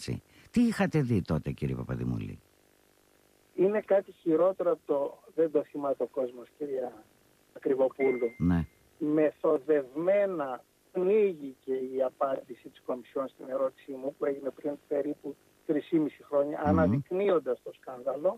έτσι. Τι είχατε δει τότε, κύριε Παπαδημούλη? Είναι κάτι χειρότερο από το δεν το θυμάται ο κόσμος, κυρία Ακριβοπούλου. Ναι. Μεθοδευμένα πνίγηκε η απάντηση της Κομισιόν στην ερώτησή μου που έγινε πριν περίπου 3,5 χρόνια, αναδεικνύοντας το σκάνδαλο.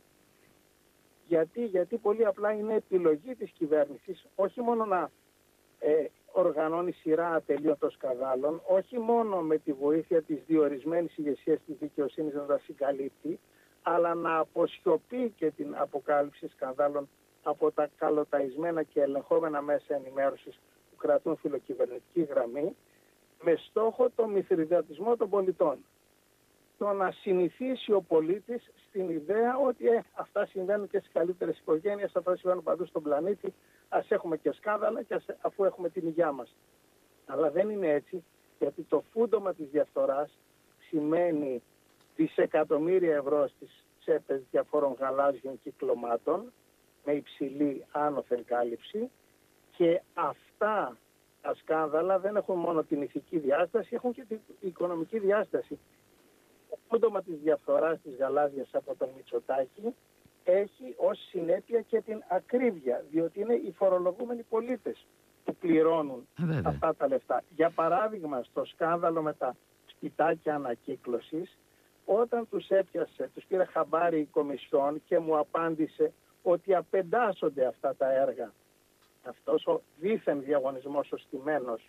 Γιατί πολύ απλά είναι επιλογή της κυβέρνησης όχι μόνο να οργανώνει σειρά ατελείωτων σκανδάλων, όχι μόνο με τη βοήθεια της διορισμένης ηγεσίας της δικαιοσύνης να τα συγκαλύπτει, αλλά να αποσιωπεί και την αποκάλυψη σκανδάλων από τα καλοταϊσμένα και ελεγχόμενα μέσα ενημέρωσης που κρατούν φιλοκυβερνητική γραμμή, με στόχο το μηθριδατισμό των πολιτών. Το να συνηθίσει ο πολίτης στην ιδέα ότι αυτά συμβαίνουν και στις καλύτερες οικογένειες, αυτά συμβαίνουν παντού στον πλανήτη, ας έχουμε και σκάνδαλα και αφού έχουμε την υγειά μας. Αλλά δεν είναι έτσι, γιατί το φούντομα της διαφθοράς σημαίνει δισεκατομμύρια ευρώ στις τσέπες διαφόρων γαλάζιων κυκλωμάτων με υψηλή άνωθεν κάλυψη, και αυτά τα σκάνδαλα δεν έχουν μόνο την ηθική διάσταση, έχουν και την οικονομική διάσταση. Το φούντομα της διαφθοράς της γαλάζιας από τον Μητσοτάκη έχει ως συνέπεια και την ακρίβεια, διότι είναι οι φορολογούμενοι πολίτες που πληρώνουν αυτά τα λεφτά. Για παράδειγμα, στο σκάνδαλο με τα σπιτάκια ανακύκλωσης, όταν τους έπιασε, τους πήρε χαμπάρι η Κομισιόν και μου απάντησε ότι απεντάσσονται αυτά τα έργα. Αυτός ο δίθεν διαγωνισμός ο στημένος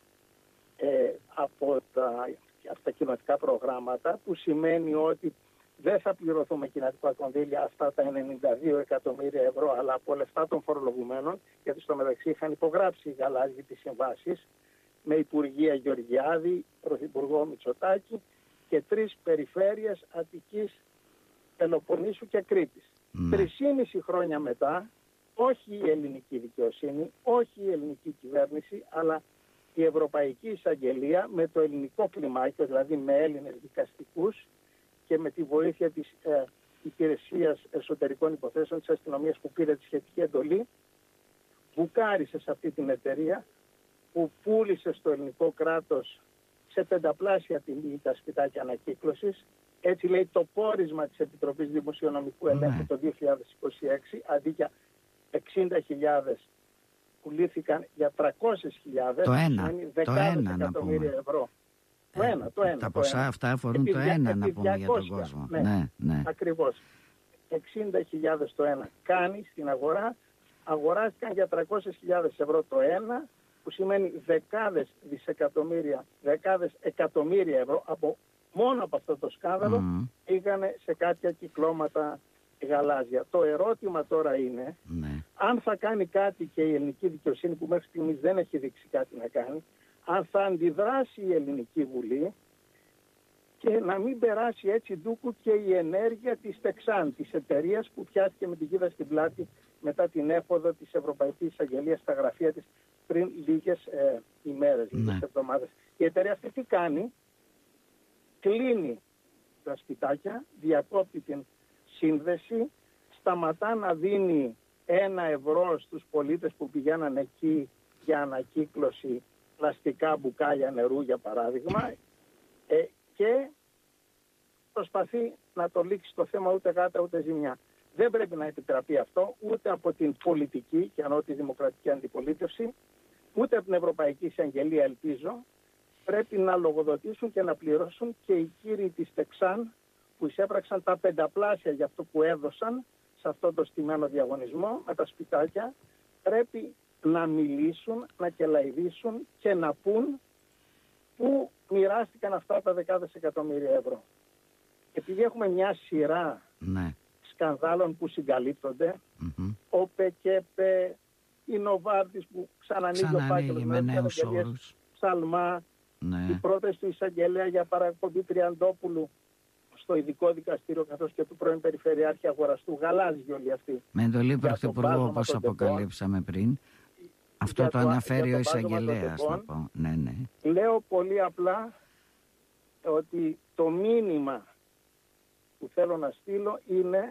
από τα κοινοτικά προγράμματα, που σημαίνει ότι δεν θα πληρωθούμε κοινοτικά κονδύλια αυτά τα 92 εκατομμύρια ευρώ, αλλά από λεφτά των φορολογουμένων, γιατί στο μεταξύ είχαν υπογράψει οι γαλάζιοι τις συμβάσεις με Υπουργεία Γεωργιάδη, Πρωθυπουργό Μητσοτάκη και 3 περιφέρειες Αττικής, Πελοποννήσου και Κρήτης. 3,5 χρόνια μετά, όχι η ελληνική δικαιοσύνη, όχι η ελληνική κυβέρνηση, αλλά η Ευρωπαϊκή Εισαγγελία με το ελληνικό κλιμάκιο, δηλαδή με Έλληνες δικαστικούς και με τη βοήθεια της Υπηρεσίας Εσωτερικών Υποθέσεων της αστυνομίας που πήρε τη σχετική εντολή, μπουκάρισε σε αυτή την εταιρεία που πούλησε στο ελληνικό κράτος σε 5πλάσια τιμή τα σπιτάκια ανακύκλωσης. Έτσι λέει το πόρισμα της Επιτροπής Δημοσιονομικού Ελέγχου το 2026, αντί για 60.000 πουλήθηκαν για 300.000, το ένα εκατομμύρια ευρώ. Τα ποσά αυτά αφορούν το ένα, να πούμε, για τον κόσμο. Ναι. Ακριβώς. 60.000 το ένα. Κάνει στην αγορά, αγοράστηκαν για 300.000 ευρώ το ένα, που σημαίνει δεκάδες εκατομμύρια ευρώ μόνο από αυτό το σκάνδαλο πήγανε σε κάποια κυκλώματα γαλάζια. Το ερώτημα τώρα είναι αν θα κάνει κάτι και η ελληνική δικαιοσύνη, που μέχρι στιγμής δεν έχει δείξει κάτι να κάνει, αν θα αντιδράσει η Ελληνική Βουλή και να μην περάσει έτσι ντούκου και η ενέργεια της Τεξάν, της εταιρείας που πιάστηκε με την κίδα στην πλάτη μετά την έφοδο της Ευρωπαϊκής Εισαγγελίας στα γραφεία της πριν λίγες ημέρες, λίγες εβδομάδες. Η εταιρεία αυτή τι κάνει? Κλείνει τα σπιτάκια, διακόπτει την σύνδεση, σταματά να δίνει 1 ευρώ στους πολίτες που πηγαίναν εκεί για ανακύκλωση πλαστικά μπουκάλια νερού, για παράδειγμα, και προσπαθεί να το λήξει το θέμα ούτε γάτα ούτε ζημιά. Δεν πρέπει να επιτραπεί αυτό ούτε από την πολιτική, και ανώ τη δημοκρατική αντιπολίτευση, ούτε από την Ευρωπαϊκή Εισαγγελία, ελπίζω. Πρέπει να λογοδοτήσουν και να πληρώσουν και οι κύριοι της Τεξάν που εισέπραξαν τα 5πλάσια για αυτό που έδωσαν σε αυτό το στημένο διαγωνισμό με τα σπιτάκια. Πρέπει να μιλήσουν, να κελαηδήσουν και να πούν πού μοιράστηκαν αυτά τα δεκάδες εκατομμύρια ευρώ. Επειδή έχουμε μια σειρά σκανδάλων που συγκαλύπτονται, ο ΠΚΠ, η Νοβάρτης που ξανανοίγει ο φάκελος με νέους όρους, Ψαλμά, η πρόταση του εισαγγελέα για παρακομπή Τριαντόπουλου στο ειδικό δικαστήριο, καθώς και του πρώην Περιφερειάρχη Αγοραστού, γαλάζιοι όλοι αυτοί. Με εντολή Πρωθυπουργού, όπως αποκαλύψαμε πριν. Αυτό το αναφέρει ο εισαγγελέας, να πω. Λέω πολύ απλά ότι το μήνυμα που θέλω να στείλω είναι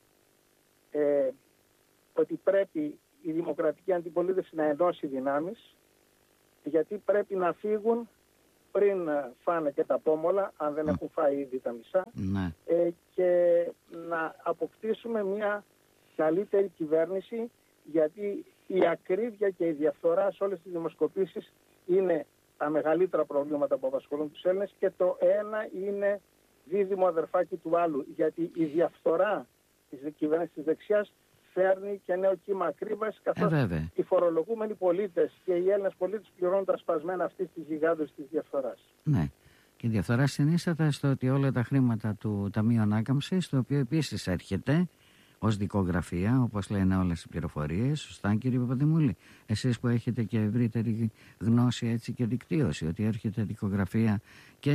ότι πρέπει η δημοκρατική αντιπολίτευση να ενώσει δυνάμεις, γιατί πρέπει να φύγουν πριν φάνε και τα πόμολα, αν δεν έχουν φάει ήδη τα μισά, και να αποκτήσουμε μια καλύτερη κυβέρνηση, γιατί η ακρίβεια και η διαφθορά σε όλες τις δημοσκοπήσεις είναι τα μεγαλύτερα προβλήματα που απασχολούν τους Έλληνες, και το ένα είναι δίδυμο αδερφάκι του άλλου, γιατί η διαφθορά της κυβέρνησης της δεξιάς φέρνει και νέο κύμα ακρίβειας, καθώς οι φορολογούμενοι πολίτες και οι Έλληνες πολίτες πληρώνουν τα σπασμένα αυτής της γιγάντος της διαφθοράς. Ναι. Και η διαφθορά συνίσταται στο ότι όλα τα χρήματα του Ταμείου Ανάκαμψης, το οποίο επίσης έρχεται ως δικογραφία, όπως λένε όλες οι πληροφορίες, σωστά κύριε Παπαδημούλη, εσείς που έχετε και ευρύτερη γνώση έτσι και δικτύωση, ότι έρχεται δικογραφία και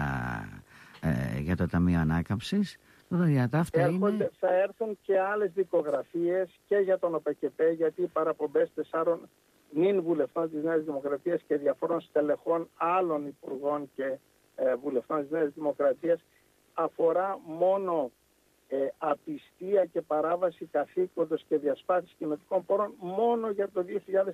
για το Ταμείο Ανάκαμψης. Θα έρθουν και άλλες δικογραφίες και για τον ΟΠΕΚΕΠΕ, γιατί οι παραπομπές 4 νυν βουλευτών της Νέας Δημοκρατίας και διαφόρων στελεχών άλλων υπουργών και βουλευτών της Νέας Δημοκρατίας αφορά μόνο απιστία και παράβαση καθήκοντος και διασπάθηση κοινοτικών πόρων μόνο για το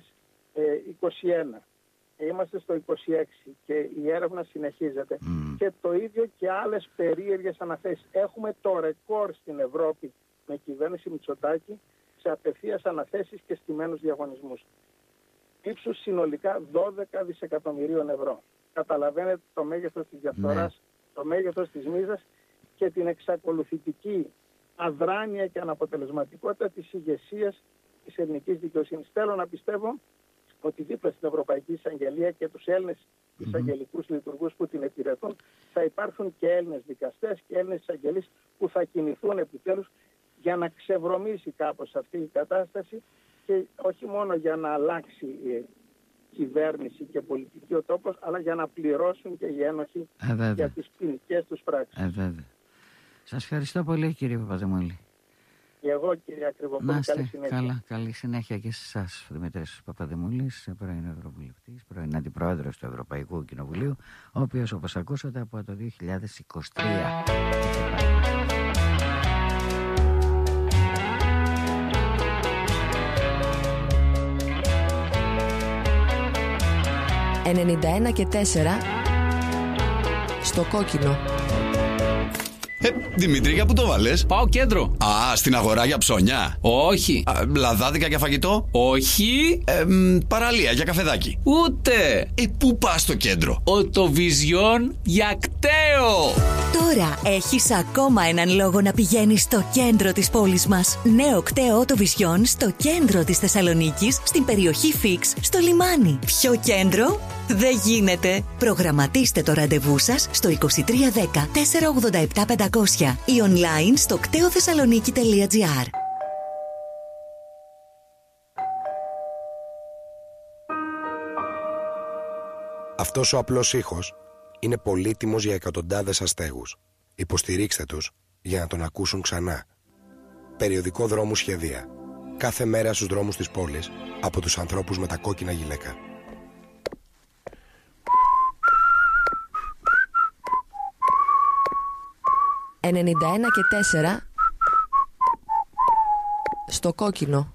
2021. Είμαστε στο 26 και η έρευνα συνεχίζεται. Και το ίδιο και άλλες περίεργες αναθέσεις. Έχουμε το ρεκόρ στην Ευρώπη με κυβέρνηση Μητσοτάκη σε απευθείας αναθέσεις και στημένους διαγωνισμούς. Ύψους συνολικά 12 δισεκατομμυρίων ευρώ. Καταλαβαίνετε το μέγεθος της διαφθοράς, το μέγεθος της μίζας και την εξακολουθητική αδράνεια και αναποτελεσματικότητα της ηγεσίας της ελληνικής δικαιοσύνης. Θέλω να πιστεύω ότι δίπλα στην Ευρωπαϊκή Εισαγγελία και τους Έλληνες εισαγγελικούς λειτουργούς που την υπηρετούν θα υπάρχουν και Έλληνες δικαστές και Έλληνες εισαγγελείς που θα κινηθούν επιτέλους για να ξεβρωμίσει κάπως αυτή η κατάσταση, και όχι μόνο για να αλλάξει η κυβέρνηση και πολιτική ο τόπος, αλλά για να πληρώσουν και οι ένοχοι για τις ποινικές τους πράξεις. Σας ευχαριστώ πολύ κύριε Παπαδημούλη. Και εγώ κύριε Ακριβοπούλου, καλή συνέχεια. Καλά, καλή συνέχεια και σε εσάς. Δημήτρης Παπαδημούλης, πρώην Ευρωβουλευτής, πρώην Αντιπρόεδρος του Ευρωπαϊκού Κοινοβουλίου, ο οποίος όπως ακούσατε από το 2023. 91,4 στο κόκκινο. Δημήτρη, για πού το βάλες? Πάω κέντρο. Α, στην αγορά για ψώνια? Όχι. Λαδάδικα για φαγητό? Όχι. Παραλία για καφεδάκι? Ούτε. Πού πας στο κέντρο? Οτοβιζιόν για κταίο. Τώρα έχεις ακόμα έναν λόγο να πηγαίνεις στο κέντρο της πόλης μας. Νέο κταίο Οτοβιζιόν στο κέντρο της Θεσσαλονίκης, στην περιοχή Φίξ, στο λιμάνι. Ποιο κέντρο? Δεν γίνεται. Προγραμματίστε το ραντεβού σας στο 2310 487 500 ή online στο κτεοθεσσαλονίκη.gr. Αυτός ο απλός ήχος είναι πολύτιμος για εκατοντάδες αστέγους. Υποστηρίξτε τους για να τον ακούσουν ξανά. Περιοδικό Δρόμου Σχεδία. Κάθε μέρα στους δρόμους της πόλης από τους ανθρώπους με τα κόκκινα γυλαίκα. «91 και 4 στο κόκκινο».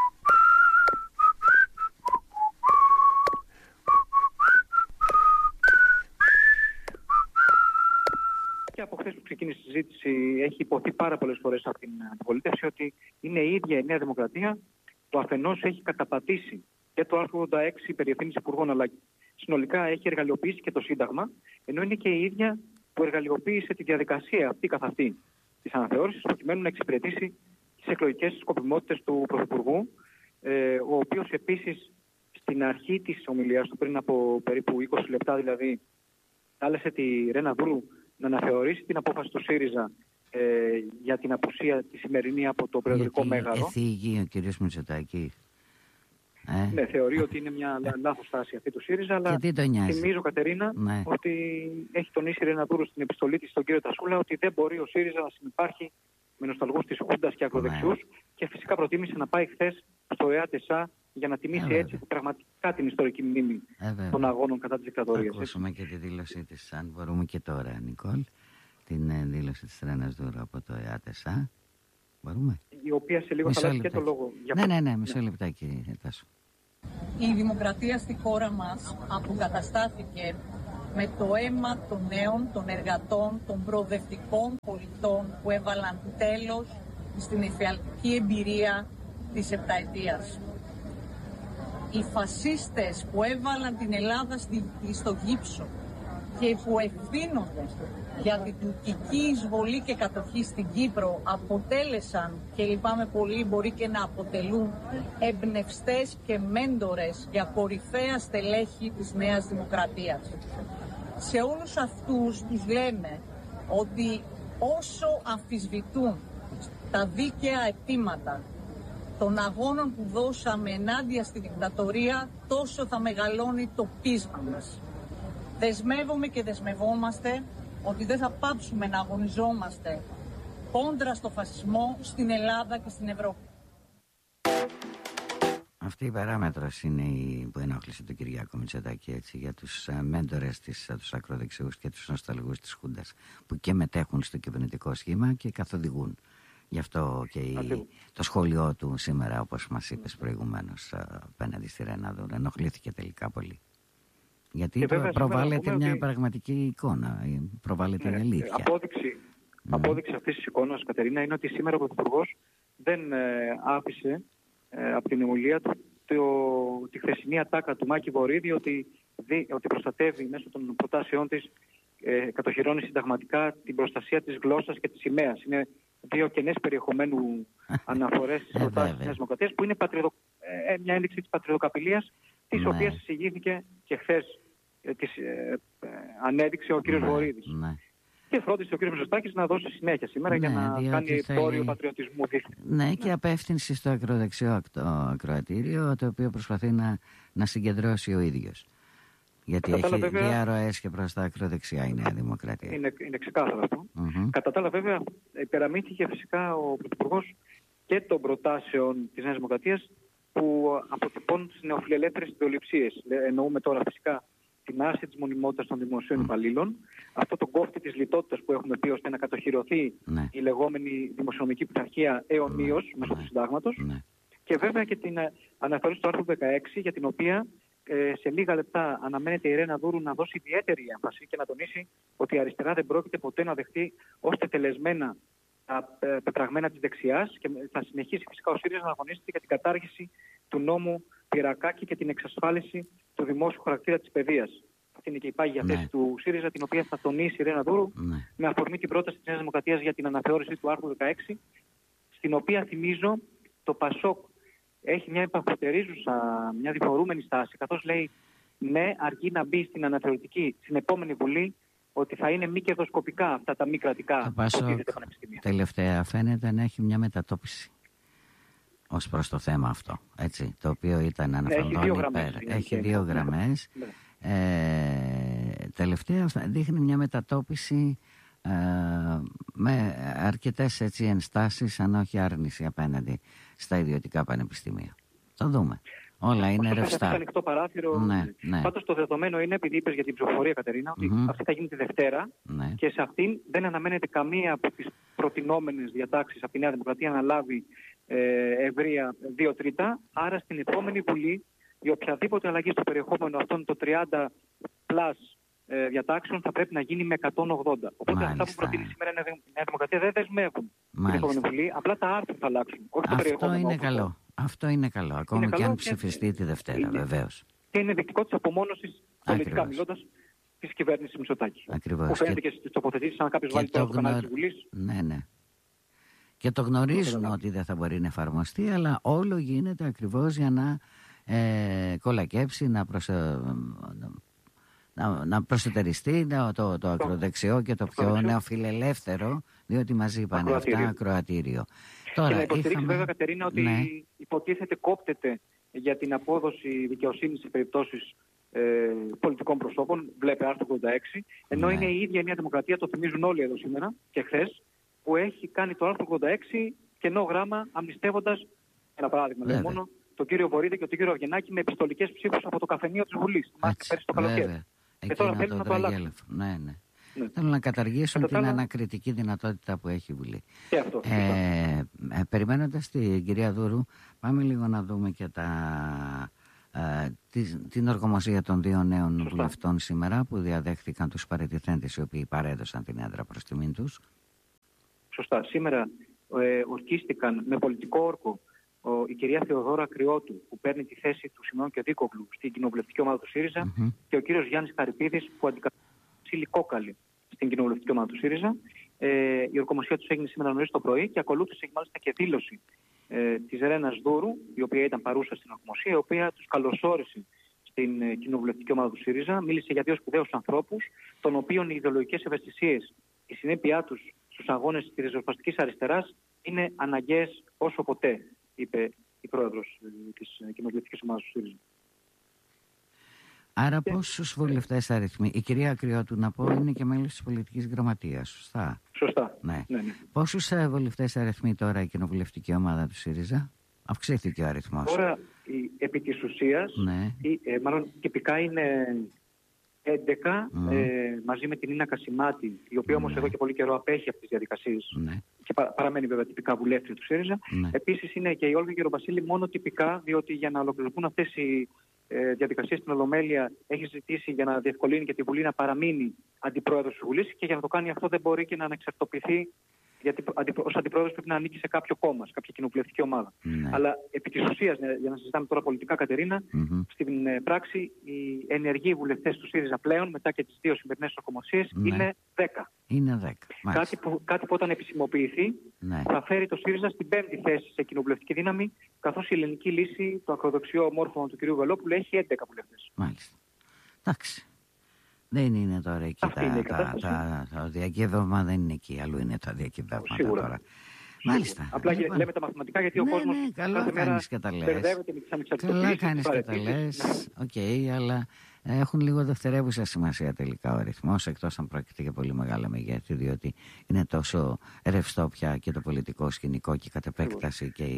Και από χθες που ξεκίνησε η συζήτηση έχει υποθεί πάρα πολλές φορές από την αντιπολίτευση ότι είναι η ίδια η Νέα Δημοκρατία που αφενός έχει καταπατήσει και το άρθρο 86 περί ευθύνης υπουργών, αλλά συνολικά έχει εργαλειοποιήσει και το Σύνταγμα, ενώ είναι και η ίδια που εργαλειοποίησε τη διαδικασία αυτή καθ' αυτή της αναθεώρησης, προκειμένου να εξυπηρετήσει τις εκλογικές σκοπιμότητες του Πρωθυπουργού, ο οποίος επίσης στην αρχή της ομιλίας του, πριν από περίπου 20 λεπτά δηλαδή, κάλεσε τη Ρένα Δούρου να αναθεωρήσει την απόφαση του ΣΥΡΙΖΑ για την απουσία τη σημερινή από το Προεδρικό Μέγαρο. Εθίγει ο κ. Μητσοτάκης. Ναι, θεωρεί ότι είναι μια λάθος στάση αυτή του ΣΥΡΙΖΑ, αλλά θυμίζω, Κατερίνα, ότι έχει τονίσει η Ρένα Δούρου στην επιστολή της στον κύριο Τασούλα ότι δεν μπορεί ο ΣΥΡΙΖΑ να συνυπάρχει με νοσταλγούς της Χούντας και ακροδεξιούς, και φυσικά προτίμησε να πάει χθες στο ΕΑΤΕΣΑ για να τιμήσει έτσι πραγματικά την ιστορική μνήμη των αγώνων κατά της δικτατορίας. Θα ακούσουμε και τη δήλωσή της, αν μπορούμε και τώρα, Νικόλ, την δήλωση της Ρένας Δούρου από το ΕΑΤΕΣΑ. Μπορούμε? Η οποία σε λίγο θα λάβει και το λόγο. Ναι, μισό λεπτάκι, Τάσο. Η δημοκρατία στη χώρα μας αποκαταστάθηκε με το αίμα των νέων, των εργατών, των προοδευτικών πολιτών που έβαλαν τέλος στην εφιαλτική εμπειρία της επταετίας. Οι φασίστες που έβαλαν την Ελλάδα στο γύψο και που ευθύνονται για την τουρκική εισβολή και κατοχή στην Κύπρο αποτέλεσαν, και λυπάμαι πολύ, μπορεί και να αποτελούν εμπνευστές και μέντορες για κορυφαία στελέχη της Νέας Δημοκρατίας. Σε όλους αυτούς τους λέμε ότι όσο αμφισβητούν τα δίκαια αιτήματα των αγώνων που δώσαμε ενάντια στη δικτατορία, τόσο θα μεγαλώνει το πείσμα μας. Δεσμεύομαι και δεσμευόμαστε ότι δεν θα πάψουμε να αγωνιζόμαστε κόντρα στο φασισμό στην Ελλάδα και στην Ευρώπη. Αυτή η παράμετρος είναι η που ενόχλησε τον Κυριάκο Μητσοτάκη, έτσι, για τους μέντορες, τους ακροδεξιούς και τους νοσταλγούς της Χούντας, που και μετέχουν στο κυβερνητικό σχήμα και καθοδηγούν. Γι' αυτό και το σχόλιο του σήμερα, όπως μας είπες προηγουμένως, απέναντι στη Ρεναδούρ, ενοχλήθηκε τελικά πολύ. Γιατί προβάλλεται μια πραγματική εικόνα, προβάλλεται η αλήθεια. Απόδειξη αυτής της εικόνας, Κατερίνα, είναι ότι σήμερα ο Πρωθυπουργός δεν άφησε από την ομιλία του τη χθεσινή ατάκα του Μάκη Βορίδη ότι προστατεύει μέσω των προτάσεών της, κατοχυρώνει συνταγματικά την προστασία της γλώσσας και της σημαίας. Είναι δύο κενές περιεχομένου αναφορές στις προτάσεις της Νέας Δημοκρατίας, που είναι μια ένδειξη της πατριωτοκαπηλείας, της οποίας εισηγήθηκε και χθες ανέδειξε ο κύριος Βορίδης. Και φρόντισε ο κύριος Μητσοτάκης να δώσει συνέχεια σήμερα για να κάνει πόριο πατριωτισμού. Ναι, και απεύθυνση στο ακροδεξιό ακροατήριο, το οποίο προσπαθεί να συγκεντρώσει ο ίδιος. Γιατί έχει διαρροές και προς τα ακροδεξιά η Νέα Δημοκρατία. Είναι ξεκάθαρο αυτό. Κατά τα άλλα, βέβαια, υπεραμείνθηκε φυσικά ο Πρωθυπουργός και των προτάσεων της Νέας Δημοκρατίας που αποτυπώνουν τις νεοφιλελεύθερες ιδεολειψίες. Εννοούμε τώρα φυσικά την άρση της μονιμότητας των δημοσίων υπαλλήλων, αυτό το κόφτη της λιτότητας που έχουμε πει ώστε να κατοχυρωθεί η λεγόμενη δημοσιονομική πειθαρχία αιωνίως μέσω του συντάγματος, και βέβαια και την αναφορή στο άρθρο 16, για την οποία σε λίγα λεπτά αναμένεται η Ρεναδούρου να δώσει ιδιαίτερη έμφαση και να τονίσει ότι η αριστερά δεν πρόκειται ποτέ να δεχτεί ως τετελεσμένα τα πεπραγμένα της δεξιάς, και θα συνεχίσει φυσικά ο ΣΥΡΙΖΑ να αγωνίζεται για την κατάργηση του νόμου Πυρακάκη και την εξασφάλιση του δημόσιου χαρακτήρα της παιδείας. Αυτή είναι και η πάγια θέση του ΣΥΡΙΖΑ, την οποία θα τονίσει η Ρεναδούρου με αφορμή την πρόταση της Νέας Δημοκρατίας για την αναθεώρηση του άρθρου 16, στην οποία, θυμίζω, το ΠΑΣΟΚ έχει μια υπαχωτερίζουσα, μια διφορούμενη στάση, καθώς λέει ναι, αρκεί να μπει στην αναθεωρητική, στην επόμενη Βουλή, ότι θα είναι μη κερδοσκοπικά αυτά τα μη κρατικά πανεπιστήμια. Τελευταία φαίνεται να έχει μια μετατόπιση ως προς το θέμα αυτό, έτσι, το οποίο ήταν αναφερθόν υπέρ. Έχει δύο γραμμές. Τελευταία δείχνει μια μετατόπιση με αρκετές, έτσι, ενστάσεις, αν όχι άρνηση, απέναντι στα ιδιωτικά πανεπιστήμια. Το δούμε. Όλα είναι ρευστά. Είναι ανοιχτό παράθυρο. Πάντως το δεδομένο είναι, επειδή είπες για την ψηφοφορία, Κατερίνα, ότι αυτή θα γίνει τη Δευτέρα και σε αυτήν δεν αναμένεται καμία από τις προτινόμενες διατάξεις από τη Νέα Δημοκρατία να λάβει ευρεία 2/3. Άρα στην επόμενη Βουλή η οποιαδήποτε αλλαγή στο περιεχόμενο αυτών των 30 πλάς διατάξεων θα πρέπει να γίνει με 180. Οπότε αυτά που προτείνει σήμερα η Νέα Δημοκρατία δεν δεσμεύουν την επόμενη Βουλή, απλά τα άρθρα θα αλλάξουν. Όχι το περιεχόμενο. Είναι καλό. Αυτό είναι καλό. Ακόμη και αν ψηφιστεί τη Δευτέρα, βεβαίως. Και είναι δεικτικό της απομόνωσης, πολιτικά μιλώντας, της κυβέρνησης Μητσοτάκη. Ακριβώς. Που φαίνεται και στις τοποθετήσεις, αν κάποιος βάλει το κανάλι της Βουλής. Ναι. Και το γνωρίζουν ότι δεν θα μπορεί να εφαρμοστεί, αλλά όλο γίνεται ακριβώς για να κολακέψει, να προσετεριστεί το ακροδεξιό και το πιο νεοφιλελεύθερο, διότι μαζί πάνε αυτά, ακροατήριο. Τώρα, και να υποστηρίξει βέβαια, Κατερίνα, ότι υποτίθεται κόπτεται για την απόδοση δικαιοσύνης σε περιπτώσεις πολιτικών προσώπων, βλέπε άρθρο 86, ενώ είναι η ίδια η Νέα Δημοκρατία, το θυμίζουν όλοι εδώ σήμερα και χθες, που έχει κάνει το άρθρο 86 κενό γράμμα, αμνηστεύοντας, ένα παράδειγμα λέει μόνο, τον κύριο Βορίδη και τον κύριο Αυγενάκη με επιστολικές ψήφους από το καφενείο της Βουλής. Πέρυσι το καλοκαίρι. Και τώρα θέλουν να το αλλάξουν. Ναι. Θέλουν να καταργήσουν την ανακριτική δυνατότητα που έχει η Βουλή. Και αυτό. Περιμένοντας την κυρία Δούρου, πάμε λίγο να δούμε και την ορκομοσία των 2 νέων βουλευτών σήμερα που διαδέχθηκαν τους παραιτηθέντες οι οποίοι παρέδωσαν την έδρα προς τιμήν τους. Σωστά. Σήμερα ορκίστηκαν με πολιτικό όρκο η κυρία Θεοδόρα Κρυότου, που παίρνει τη θέση του Σιμεών Κιωτίκογλου στην κοινοβουλευτική ομάδα του ΣΥΡΙΖΑ, και ο κύριος Γιάννης Καρυπίδης, που αντικαθιστά Βασίλη Κόκαλη στην κοινοβουλευτική ομάδα του ΣΥΡΙΖΑ. Η ορκομοσία τους έγινε σήμερα νωρίς το πρωί και ακολούθησε μάλιστα και δήλωση της Ρένας Δούρου, η οποία ήταν παρούσα στην ορκομοσία, η οποία τους καλωσόρισε στην κοινοβουλευτική ομάδα του ΣΥΡΙΖΑ. Μίλησε για 2 σπουδαίους ανθρώπους, των οποίων οι ιδεολογικές ευαισθησίες, η συνέπειά τους στους αγώνες της ριζοσπαστικής αριστεράς είναι αναγκαίες όσο ποτέ, είπε η πρόεδρος της κοινοβουλευτικής ομάδας του ΣΥΡΙΖΑ. Άρα πόσους βουλευτές αριθμεί? Η κυρία Κρυότου, να πω, είναι και μέλος της πολιτικής γραμματείας, σωστά? Σωστά. Ναι. Ναι. Πόσους βουλευτές αριθμεί τώρα η κοινοβουλευτική ομάδα του ΣΥΡΙΖΑ? Αυξήθηκε ο αριθμός. Τώρα, επί της ουσίας, μάλλον τυπικά είναι 11, μαζί με την Ίνα Κασιμάτη, η οποία όμως εδώ και πολύ καιρό απέχει από τις διαδικασίες και παραμένει βέβαια τυπικά βουλεύτρια του ΣΥΡΙΖΑ. Επίσης είναι και η Όλγα Γεροβασίλη μόνο τυπικά, διότι για να ολοκληρωθούν αυτές οι διαδικασίες στην Ολομέλεια έχει ζητήσει για να διευκολύνει και τη Βουλή να παραμείνει αντιπρόεδρος της Βουλής, και για να το κάνει αυτό δεν μπορεί και να ανεξαρτοποιηθεί, γιατί ως αντιπρόεδρος πρέπει να ανήκει σε κάποιο κόμμα, σε κάποια κοινοβουλευτική ομάδα. Αλλά επί της ουσίας, για να συζητάμε τώρα πολιτικά, Κατερίνα, στην πράξη οι ενεργοί βουλευτές του ΣΥΡΙΖΑ πλέον, μετά και τις 2 σημερινές ορκομοσίες, είναι 10. Είναι 10. Κάτι που όταν επισημοποιηθεί θα φέρει το ΣΥΡΙΖΑ στην 5η θέση σε κοινοβουλευτική δύναμη, καθώς η ελληνική λύση, το ακροδεξιό μόρφωμα του κ. Βελόπουλου, έχει 11 βουλευτές. Μάλιστα. Εντάξει. Δεν είναι τώρα εκεί το διακύβευμα, δεν είναι εκεί, αλλού είναι τα διακύβευματα τώρα. Μάλιστα. Απλά λέμε τα μαθηματικά, γιατί ο κόσμος καλά κάνεις και τα λες. Καλά κάνεις και τα λες. Οκ, αλλά έχουν λίγο δευτερεύουσα σημασία τελικά ο αριθμός, εκτός αν πρόκειται για πολύ μεγάλα μεγέθη, διότι είναι τόσο ρευστό πια και το πολιτικό σκηνικό και κατ' επέκταση και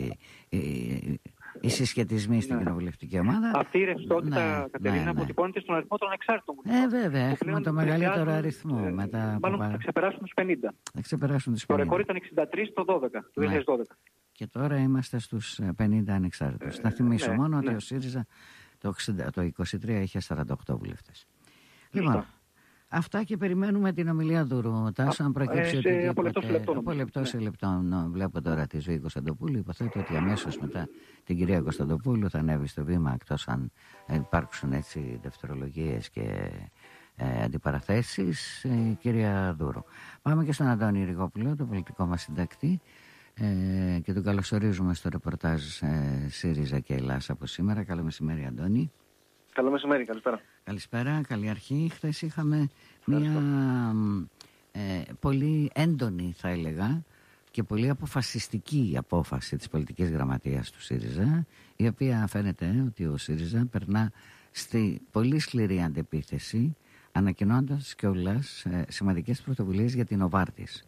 οι συσχετισμοί στην κοινοβουλευτική ομάδα. Αυτή η ρευστότητα, Κατερίνα, αποτυπώνεται στον αριθμό των ανεξάρτητων βουλευτών. Βέβαια, έχουμε το μεγαλύτερο αριθμό. Μάλλον θα ξεπεράσουν τους 50. Θα ξεπεράσουν τους 50. Το ρεκόρ ήταν 63 το 2012. Και τώρα είμαστε στους 50 ανεξάρτητους. Θα θυμίσω μόνο ότι ο ΣΥΡΙΖΑ το 23 είχε 48 βουλευτές. Λοιπόν, αυτά, και περιμένουμε την ομιλία του Τάσου, αν προκύψει από λεπτό σε λεπτό. Βλέπω τώρα τη Ζωή Κωνσταντοπούλου. Υποθέτω ότι αμέσως μετά την κυρία Κωνσταντοπούλου θα ανέβει στο βήμα, εκτός αν υπάρξουν έτσι δευτερολογίες και αντιπαραθέσεις, η κυρία Δούρου. Πάμε και στον Αντώνη Ριγόπουλο, τον πολιτικό μας συντακτή, και τον καλωσορίζουμε στο ρεπορτάζ ΣΥΡΙΖΑ και Ελλάς από σήμερα. Καλό μεσημέρι, Αντώνη. Καλό μεσημέρι, καλησπέρα. Καλησπέρα, καλή αρχή. Χθες είχαμε μια πολύ έντονη, θα έλεγα, και πολύ αποφασιστική απόφαση της πολιτικής γραμματείας του ΣΥΡΙΖΑ, η οποία φαίνεται ότι ο ΣΥΡΙΖΑ περνά στη πολύ σκληρή αντεπίθεση, ανακοινώντας κιόλας σημαντικές πρωτοβουλίες για την Οβάρτης.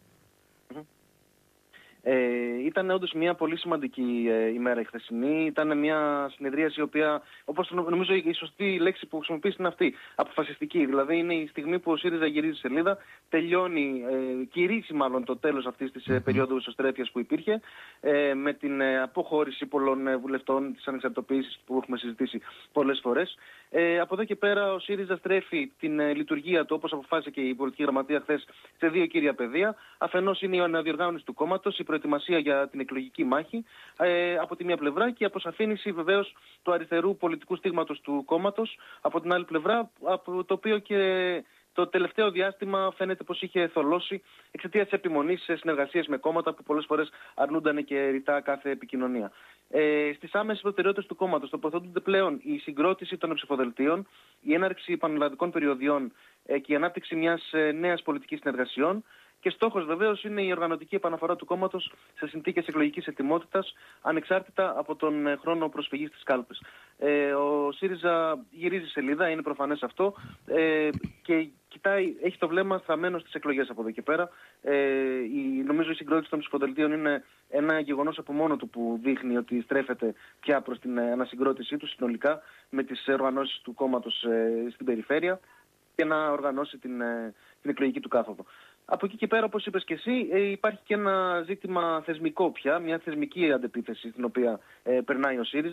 Ήταν όντως μια πολύ σημαντική ημέρα η χθεσινή. Ήταν μια συνεδρίαση η οποία, όπως νομίζω η σωστή λέξη που χρησιμοποιήσει είναι αυτή, αποφασιστική. Δηλαδή είναι η στιγμή που ο ΣΥΡΙΖΑ γυρίζει σελίδα, τελειώνει, κηρύσσει μάλλον το τέλος αυτής της περίοδου ισοστρέφειας που υπήρχε, με την αποχώρηση πολλών βουλευτών, της ανεξαρτητοποίησης που έχουμε συζητήσει πολλές φορές. Από εδώ και πέρα ο ΣΥΡΙΖΑ στρέφει την λειτουργία του, όπως αποφάσισε και η πολιτική γραμματεία χθες, σε 2 κύρια πεδία. Αφενός είναι η αναδιοργάνωση του κόμματος, η προετοιμασία για την εκλογική μάχη από τη μία πλευρά, και η αποσαφήνιση βεβαίως του αριστερού πολιτικού στίγματος του κόμματος από την άλλη πλευρά, από το οποίο και το τελευταίο διάστημα φαίνεται πως είχε θολώσει εξαιτίας της επιμονής σε συνεργασίες με κόμματα που πολλές φορές αρνούνταν και ρητά κάθε επικοινωνία. Στις άμεσες προτεραιότητες του κόμματος τοποθετούνται πλέον η συγκρότηση των ψηφοδελτίων, η έναρξη πανελλαδικών περιοδιών και η ανάπτυξη μιας νέας πολιτικής συνεργασιών. Και στόχος βεβαίως είναι η οργανωτική επαναφορά του κόμματος σε συνθήκες εκλογικής ετοιμότητας, ανεξάρτητα από τον χρόνο προσφυγής στις κάλπες. Ο ΣΥΡΙΖΑ γυρίζει σελίδα, είναι προφανές αυτό, και έχει το βλέμμα στραμμένο στις εκλογές από εδώ και πέρα. Νομίζω η συγκρότηση των ψηφοδελτίων είναι ένα γεγονός από μόνο του που δείχνει ότι στρέφεται πια προς την ανασυγκρότησή του συνολικά με τις οργανώσεις του κόμματος στην περιφέρεια και να οργανώσει την εκλογική του κάθοδο. Από εκεί και πέρα, όπως είπες και εσύ, υπάρχει και ένα ζήτημα θεσμικό πια, μια θεσμική αντεπίθεση στην οποία περνάει ο ΣΥΡΙΖΑ.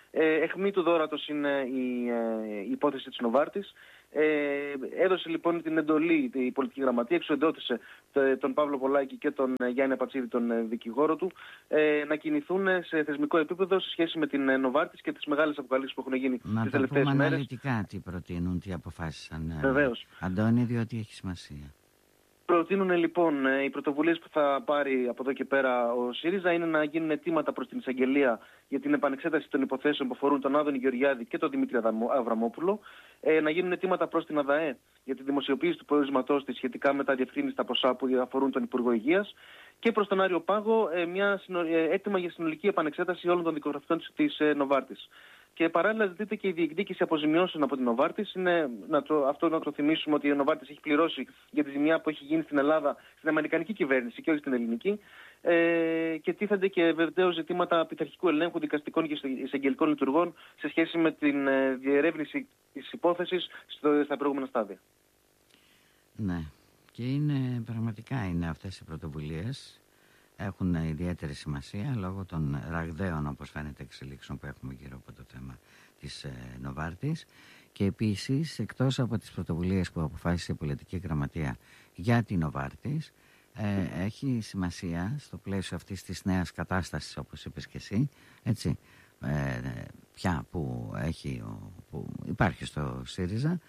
Αιχμή του δώρατος είναι η υπόθεση της Νοβάρτης. Έδωσε λοιπόν την εντολή η πολιτική γραμματεία, εξοντότησε τον Παύλο Πολάκη και τον Γιάννη Απατσίδη, τον δικηγόρο του, να κινηθούν σε θεσμικό επίπεδο σε σχέση με την Νοβάρτης και τις μεγάλες αποκαλύψεις που έχουν γίνει τις τελευταίες μέρες. Να το πούμε αναλυτικά τι προτείνουν, τι αποφάσισαν. Βεβαίως. Αντώνη, διότι έχει σημασία. Προτείνουν λοιπόν οι πρωτοβουλίες που θα πάρει από εδώ και πέρα ο ΣΥΡΙΖΑ είναι να γίνουν αιτήματα προς την εισαγγελία για την επανεξέταση των υποθέσεων που αφορούν τον Άδωνη Γεωργιάδη και τον Δημήτρη Αβραμόπουλο, να γίνουν αιτήματα προς την ΑΔΑΕ για τη δημοσιοποίηση του πορίσματός της σχετικά με τα διευκρίνηστα ποσά που αφορούν τον Υπουργό Υγείας, και προς τον Άριο Πάγο αίτημα για συνολική επανεξέταση όλων των δικογραφικών της Νοβάρτης. Και παράλληλα ζητείται και η διεκδίκηση αποζημιώσεων από την Νοβάρτης. Αυτό να το θυμίσουμε ότι η Νοβάρτης έχει πληρώσει για τη ζημιά που έχει γίνει στην Ελλάδα, στην αμερικανική κυβέρνηση και όχι στην ελληνική. Και τίθενται και βεβαίως ζητήματα πειθαρχικού ελέγχου δικαστικών και εισαγγελικών λειτουργών σε σχέση με την διερεύνηση της υπόθεσης στα προηγούμενα στάδια. Ναι, και πραγματικά αυτές οι πρωτοβουλίες έχουν ιδιαίτερη σημασία λόγω των ραγδαίων, όπως φαίνεται, εξελίξεων που έχουμε γύρω από το θέμα της Νοβάρτης. Και επίσης, εκτός από τις πρωτοβουλίες που αποφάσισε η πολιτική γραμματεία για την Νοβάρτης, έχει σημασία στο πλαίσιο αυτής της νέας κατάστασης, όπως είπες και εσύ, έτσι, πια που υπάρχει στο ΣΥΡΙΖΑ,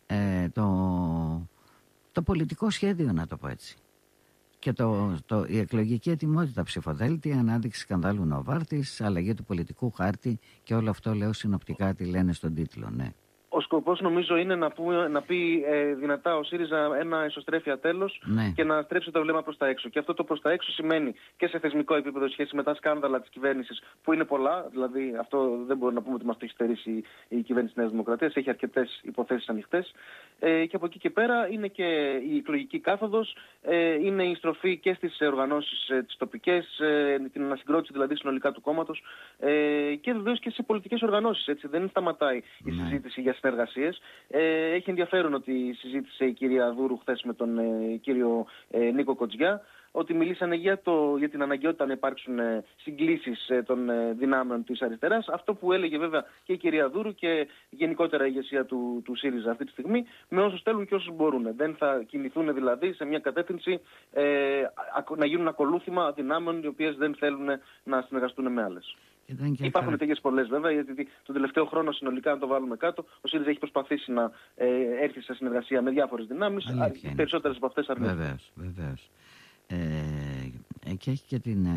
το πολιτικό σχέδιο, να το πω έτσι. Και η εκλογική ετοιμότητα, ψηφοδέλτια, ανάδειξη σκανδάλου Νοβάρτης, αλλαγή του πολιτικού χάρτη και όλο αυτό, λέω συνοπτικά, τι λένε στον τίτλο, ναι. Ο σκοπός νομίζω είναι να πει δυνατά ο ΣΥΡΙΖΑ ένα εσωστρέφεια τέλος, ναι, και να στρέψει το βλέμμα προς τα έξω. Και αυτό το προς τα έξω σημαίνει και σε θεσμικό επίπεδο σχέση με τα σκάνδαλα της κυβέρνησης, που είναι πολλά. Δηλαδή, αυτό δεν μπορούμε να πούμε ότι μας το έχει στερήσει η κυβέρνηση της Νέας Δημοκρατίας. Έχει αρκετές υποθέσεις ανοιχτές. Και από εκεί και πέρα είναι και η εκλογική κάθοδος, είναι η στροφή και στις οργανώσεις τις τοπικές, την ανασυγκρότηση δηλαδή συνολικά του κόμματος, και βεβαίως και σε πολιτικές οργανώσεις. Έτσι. Δεν σταματάει η συζήτηση για συνεργασίες. Έχει ενδιαφέρον ότι συζήτησε η κυρία Δούρου χθες με τον κύριο Νίκο Κοτζιά, ότι μιλήσανε για την αναγκαιότητα να υπάρξουν συγκλήσεις των δυνάμεων της αριστεράς. Αυτό που έλεγε βέβαια και η κυρία Δούρου και γενικότερα η ηγεσία του ΣΥΡΙΖΑ αυτή τη στιγμή, με όσους θέλουν και όσους μπορούν. Δεν θα κινηθούν δηλαδή σε μια κατεύθυνση να γίνουν ακολούθημα δυνάμεων οι οποίες δεν θέλουν να συνεργαστούν με άλλες. Υπάρχουν τέτοιες πολλές βέβαια, γιατί τον τελευταίο χρόνο συνολικά, να το βάλουμε κάτω, ο ΣΥΡΙΖΑ έχει προσπαθήσει να έρθει σε συνεργασία με διάφορες δυνάμεις, περισσότερες από αυτές αρνούνται. Βεβαίως. Και έχει και τη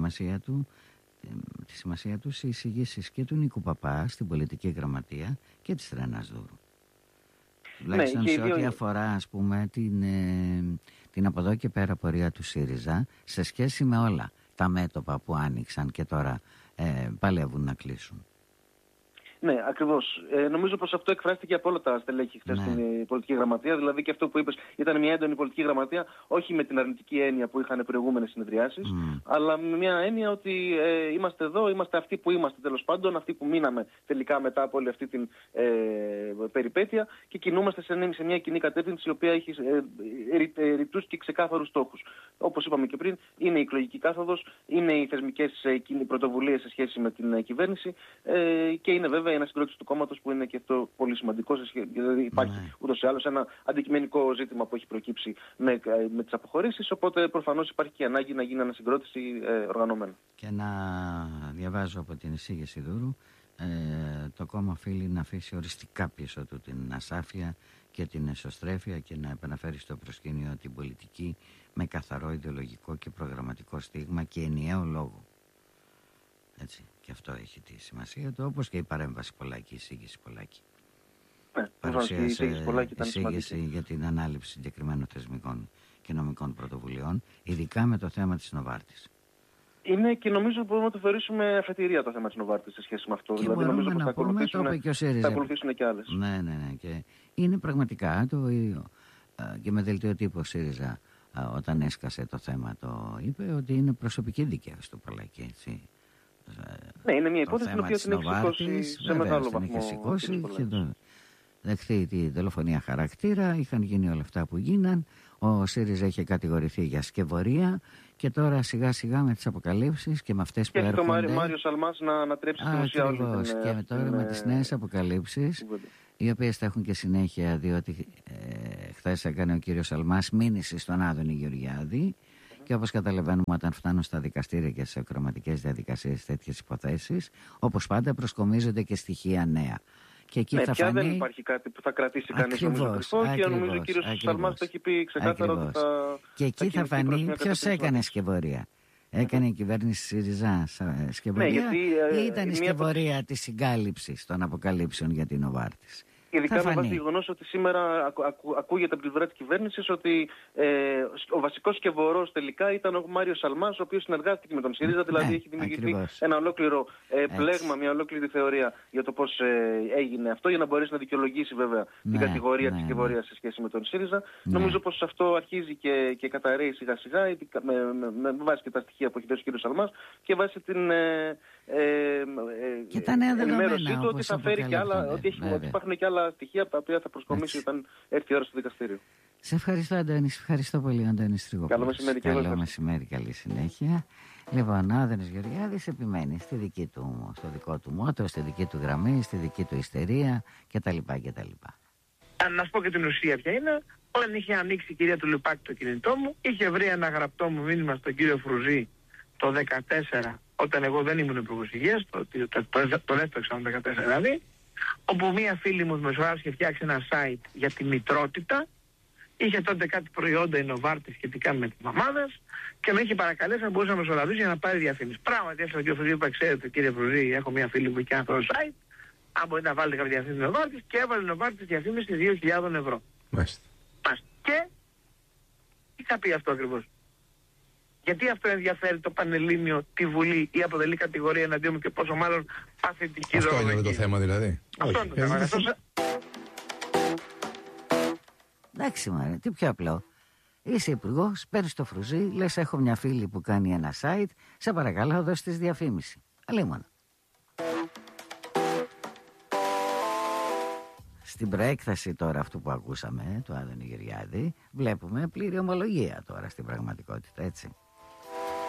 σημασία του οι εισηγήσεις και του Νίκου Παπά στην πολιτική γραμματεία και της Ρένας Δούρου. Τουλάχιστον σε ό,τι αφορά, ας πούμε, την από εδώ και πέρα πορεία του ΣΥΡΙΖΑ σε σχέση με όλα τα μέτωπα που άνοιξαν και τώρα παλεύουν να κλείσουν. Ναι, ακριβώς. Νομίζω πως αυτό εκφράστηκε από όλα τα στελέχη χθες στην πολιτική γραμματεία. Δηλαδή και αυτό που είπες, ήταν μια έντονη πολιτική γραμματεία, όχι με την αρνητική έννοια που είχαν προηγούμενες συνεδριάσεις, αλλά με μια έννοια ότι είμαστε εδώ, είμαστε αυτοί που είμαστε τέλος πάντων, αυτοί που μείναμε τελικά μετά από όλη αυτή την περιπέτεια, και κινούμαστε σε μια κοινή κατεύθυνση η οποία έχει ρητούς και ξεκάθαρους στόχους. Όπως είπαμε και πριν, είναι η εκλογική κάθοδος, είναι οι θεσμικές πρωτοβουλίες σε σχέση με την κυβέρνηση, και είναι βέβαια η ανασυγκρότηση του κόμματος, που είναι και αυτό πολύ σημαντικό. Δηλαδή υπάρχει ούτως ή άλλως ένα αντικειμενικό ζήτημα που έχει προκύψει με τις αποχωρήσεις, οπότε προφανώς υπάρχει και ανάγκη να γίνει ανασυγκρότηση οργανωμένα. Και να διαβάζω από την εισήγηση Δούρου, το κόμμα οφείλει να αφήσει οριστικά πίσω του την ασάφεια και την εσωστρέφεια και να επαναφέρει στο προσκήνιο την πολιτική με καθαρό ιδεολογικό και προγραμματικό στίγμα και ενιαίο λόγο. Έτσι, και αυτό έχει τη σημασία του, όπως και η παρέμβαση Πολάκη, η εισήγηση Πολάκη. Παρουσίασε εισήγηση για την ανάληψη συγκεκριμένων θεσμικών και νομικών πρωτοβουλειών, ειδικά με το θέμα της Νοβάρτης. Είναι, και νομίζω ότι μπορούμε να το θεωρήσουμε αφετηρία το θέμα της Νοβάρτης σε σχέση με αυτό. Και δηλαδή νομίζω πως θα ακολουθήσουν και άλλες. Ναι. Και είναι πραγματικά το ίδιο. Και με δελτίο τύπου ο ΣΥΡΙΖΑ, όταν έσκασε το θέμα, το είπε ότι είναι προσωπική δικαίωση του Πολάκη, έτσι. Ναι, είναι μια υπόθεση την οποία την έχει σηκώσει σε μεγάλο βαθμό. Είχε δεχθεί τη δολοφονία χαρακτήρα, είχαν γίνει όλα αυτά που γίναν. Ο ΣΥΡΙΖΑ είχε κατηγορηθεί για σκευωρία και τώρα σιγά σιγά με τις αποκαλύψεις και με αυτές που έρχονται. Και έχει το Μάριο Σαλμάς να ανατρέψει στην ουσία όλη την... Και τώρα με τις νέες αποκαλύψεις, οι οποίες θα έχουν και συνέχεια, διότι χθες έκανε ο κύριος Σαλμάς μήνυση στον Άδωνη Γεωργιάδη. Και όπως καταλαβαίνουμε, όταν φτάνουν στα δικαστήρια και σε ακροματικές διαδικασίες τέτοιες υποθέσεις, όπως πάντα προσκομίζονται και στοιχεία νέα. Και εκεί θα πια φανεί... δεν υπάρχει κάτι που θα κρατήσει κανείς νομίζω κρυφό και νομίζω ο κύριος Σαλμάς το έχει πει ξεκάθαρα ότι θα... Και εκεί θα φανεί ποιος έκανε σκευωρία. Έκανε η κυβέρνηση ΣΥΡΙΖΑ σκευωρία ή ήταν η σκευωρία της συγκάλυψης των αποκαλύψεων για την Νοβάρτης. Ειδικά με βάση το γεγονός ότι σήμερα ακούγεται από την πλευρά της κυβέρνησης ότι ο βασικός σκευωρός τελικά ήταν ο Μάριος Σαλμάς, ο οποίος συνεργάστηκε με τον ΣΥΡΙΖΑ, δηλαδή έχει δημιουργηθεί ένα ολόκληρο πλέγμα, μια ολόκληρη θεωρία για το πώς έγινε αυτό, για να μπορέσει να δικαιολογήσει βέβαια την κατηγορία της σκευωρίας σε σχέση με τον ΣΥΡΙΖΑ. Νομίζω πως αυτό αρχίζει και καταρρέει σιγά σιγά, με βάση και τα στοιχεία που έχει δώσει ο κ. Σαλμάς και βάσει την ενημέρωσή του ότι θα φέρει και άλλα, ότι υπάρχουν και άλλα στοιχεία τα οποία θα προσκομίσει όταν έρθει η ώρα στο δικαστήριο. Σε ευχαριστώ, Αντώνη. Σε ευχαριστώ πολύ, Αντώνη Στριγόπουλος. Καλό μεσημέρι και καλό μεσημέρι, καλή συνέχεια. Λοιπόν, ο Άδωνης Γεωργιάδης επιμένει στο δικό του μότο, στη δική του γραμμή, στη δική του ιστερία κτλ. Να σου πω και την ουσία ποια είναι. Όταν είχε ανοίξει η κυρία του Λουπάκη το κινητό μου, είχε βρει ένα γραπτό μου μήνυμα στον κύριο Φρουζή το 2014, όταν εγώ δεν ήμουν υπουργός υγείας, το δεύτερο εξάμηνο 2014 δηλαδή, όπου μία φίλη μου μεσογράφησε και φτιάξει ένα site για τη μητρότητα. Είχε τότε κάτι προϊόντα η Νοβάρτη σχετικά με τις μαμάδες και με είχε παρακαλέσει να μπορούσα να μεσολαβήσει για να πάρει διαφήμιση. Πράγματι, έφτασε ο κ. Φρουζή, είπα: ξέρετε, κύριε Φρουζή, έχω μία φίλη μου και αυτό το site. Αν μπορείτε να βάλετε κάποια διαφήμιση Νοβάρτη, και έβαλε η Νοβάρτη διαφήμιση 2.000 ευρώ. Μάλιστα. Και τι θα πει αυτό ακριβώς? Γιατί αυτό ενδιαφέρει το Πανελλήνιο, τη Βουλή ή αποτελεί κατηγορία εναντίον μου και πόσο μάλλον παθητική αυτό είναι το θέμα δηλαδή. Αυτό είναι το θέμα. Εντάξει, μωρέ, τι πιο απλό. Είσαι υπουργός, παίρνεις το Φρουζί, λες: έχω μια φίλη που κάνει ένα site, σε παρακαλώ, δώσει της διαφήμιση. Αλίμονο. Στην προέκταση τώρα αυτού που ακούσαμε, του Άδωνη Γεωργιάδη, βλέπουμε πλήρη ομολογία τώρα στην πραγματικότητα, έτσι.